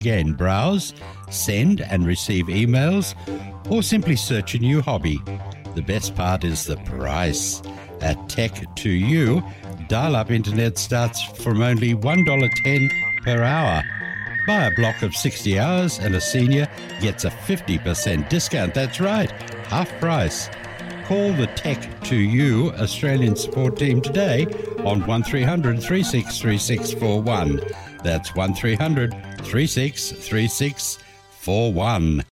Again, browse, send and receive emails, or simply search a new hobby. The best part is the price. At Tech2U, dial-up internet starts from only $1.10 per hour. Buy a block of 60 hours and a senior gets a 50% discount. That's right, half price. Call the Tech2U Australian support team today on 1300 363641. That's 1300 363641.